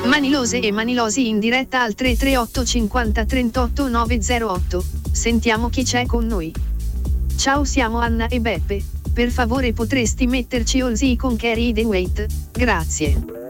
Manilose e manilosi in diretta al 338 50 38 908. Sentiamo chi c'è con noi. Ciao, siamo Anna e Beppe. Per favore potresti metterci All Z con Carry the Weight? Grazie.